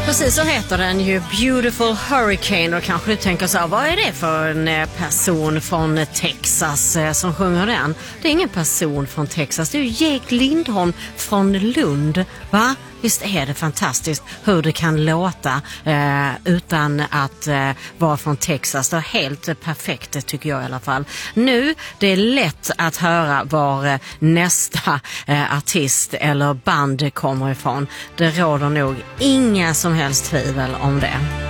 Precis så heter den ju, Beautiful Hurricane. Och kanske du tänker så här, vad är det för en person från Texas som sjunger den? Det är ingen person från Texas, det är ju Jake Lindholm från Lund, va? Visst är det fantastiskt hur det kan låta utan att vara från Texas. Det är helt perfekt tycker jag i alla fall. Nu, det är lätt att höra var nästa artist eller band kommer ifrån. Det råder nog inga som helst tvivel om det.